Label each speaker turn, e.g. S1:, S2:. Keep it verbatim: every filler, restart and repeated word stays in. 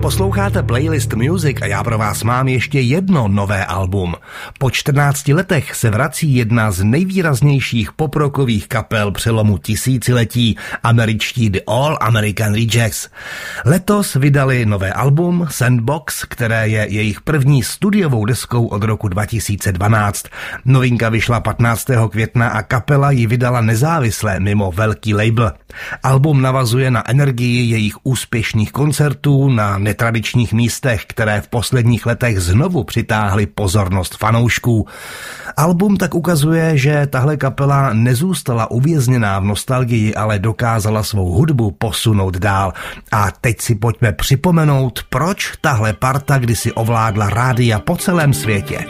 S1: Posloucháte Playlist Music a já pro vás mám ještě jedno nové album. Po čtrnácti letech se vrací jedna z nejvýraznějších poprockových kapel přelomu tisíciletí, američtí The All American Rejects. Letos vydali nové album Sandbox, které je jejich první studiovou deskou od roku dva tisíce dvanáct. Novinka vyšla patnáctého května a kapela ji vydala nezávisle mimo velký label. Album navazuje na energii jejich úspěšných koncertů na netradičních místech, které v posledních letech znovu přitáhly pozornost fanoušků. Album tak ukazuje, že tahle kapela nezůstala uvězněná v nostalgii, ale dokázala svou hudbu posunout dál. A teď si pojďme připomenout, proč tahle parta kdysi ovládla rádia po celém světě.